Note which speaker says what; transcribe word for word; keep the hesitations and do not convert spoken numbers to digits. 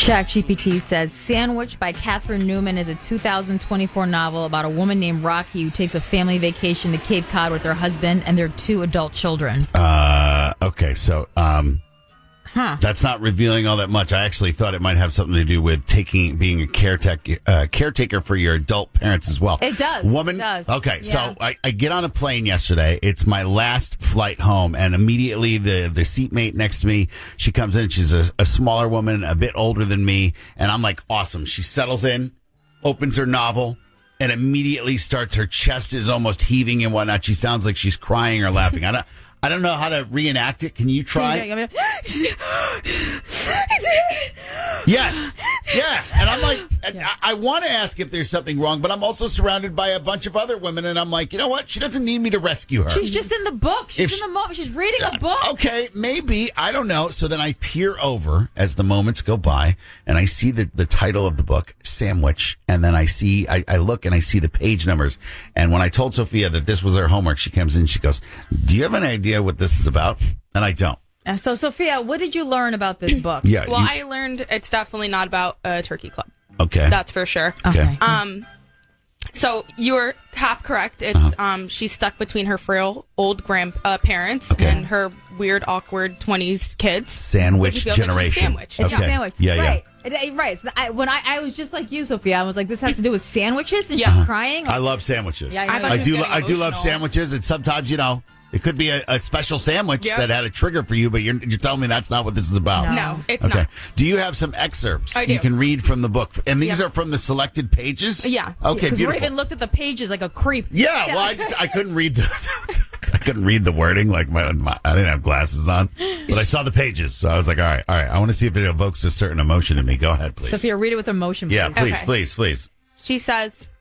Speaker 1: ChatGPT says Sandwich by Catherine Newman is a two thousand twenty-four novel about a woman named Rocky who takes a family vacation to Cape Cod with her husband and their two adult children.
Speaker 2: Uh, okay, so um,
Speaker 1: huh.
Speaker 2: that's not revealing all that much. I actually thought it might have something to do with taking being a caretaker, uh, caretaker for your adult parents as well.
Speaker 1: It does.
Speaker 2: Woman?
Speaker 1: It does.
Speaker 2: Okay,
Speaker 1: Yeah.
Speaker 2: so I, I get on a plane yesterday. It's my last flight home, and immediately the, the seatmate next to me, she comes in. She's a, a smaller woman, a bit older than me, and I'm like, awesome. She settles in, opens her novel, and immediately starts, her chest is almost heaving and whatnot. She sounds like she's crying or laughing. I don't, I don't know how to reenact it. Can you try? Yes. Yeah. And I'm like,
Speaker 1: Yeah.
Speaker 2: I, I want to ask if there's something wrong, but I'm also surrounded by a bunch of other women, and I'm like, you know what? She doesn't need me to rescue her.
Speaker 1: She's just in the book. She's
Speaker 2: If
Speaker 1: in
Speaker 2: she-
Speaker 1: the moment. She's reading a book.
Speaker 2: Okay, maybe. I don't know. So then I peer over as the moments go by, and I see the, the title of the book, Sandwich, and then I see, I, I look and I see the page numbers. And when I told Sophia that this was her homework, she comes in and she goes, do you have an idea what this is about? And I don't.
Speaker 1: Uh, So, Sophia, what did you learn about this book?
Speaker 2: Yeah.
Speaker 3: Well,
Speaker 2: you-
Speaker 3: I learned it's definitely not about a turkey club.
Speaker 2: okay.
Speaker 3: That's for sure.
Speaker 2: Okay.
Speaker 3: Um, so you were half correct. It's
Speaker 2: Uh-huh.
Speaker 3: um, she's stuck between her frail old grand uh, parents
Speaker 2: Okay.
Speaker 3: and her weird, awkward twenties kids.
Speaker 2: Sandwich
Speaker 3: So she feels like she's
Speaker 2: generation.
Speaker 3: sandwiched.
Speaker 1: It's
Speaker 2: Okay.
Speaker 1: a sandwich.
Speaker 2: Yeah, yeah.
Speaker 1: right. It- it- right. So I, when I, I was just like you, Sophia, I was like, this has to do with sandwiches, and
Speaker 3: Yeah.
Speaker 1: she's crying.
Speaker 2: I love sandwiches.
Speaker 1: Yeah, I know
Speaker 3: I
Speaker 1: you
Speaker 3: thought
Speaker 2: I
Speaker 3: she was
Speaker 2: do.
Speaker 3: getting
Speaker 2: I do love
Speaker 3: emotional.
Speaker 2: sandwiches, and sometimes, you know, it could be a, a special sandwich
Speaker 3: Yep.
Speaker 2: that had a trigger for you, but you're, you're telling me that's not what this is about.
Speaker 1: No.
Speaker 3: No, it's
Speaker 2: Okay.
Speaker 3: not.
Speaker 2: Do you have some excerpts
Speaker 3: I
Speaker 2: you
Speaker 3: do.
Speaker 2: can read from the book? And these
Speaker 3: Yeah.
Speaker 2: are from the selected pages?
Speaker 3: Yeah.
Speaker 2: Okay,
Speaker 1: Because
Speaker 2: beautiful.
Speaker 1: Raven looked at the pages like a creep.
Speaker 2: Yeah, well, I just I couldn't read the I couldn't read the wording, like my, my I didn't have glasses on, but I saw the pages, so I was like, all right, all right, I want to see if it evokes a certain emotion in me. Go ahead, please.
Speaker 1: Sophia, read it with emotion, please.
Speaker 2: Yeah, please,
Speaker 3: Okay.
Speaker 2: please, please.
Speaker 3: She says,